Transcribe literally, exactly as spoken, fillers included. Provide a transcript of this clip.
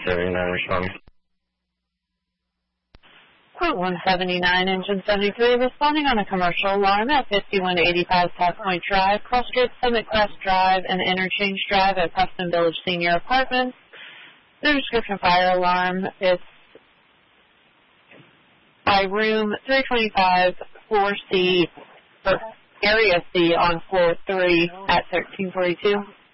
seventy-nine responding. Quote one seventy-nine, Engine seventy-three, responding on a commercial alarm at fifty-one eighty-five South Point Drive, Crossstreet Summit Crest Drive, and Interchange Drive at Preston Village Senior Apartments. The description fire alarm is by room three twenty-five, floor C, or area C on floor three at thirteen forty-two.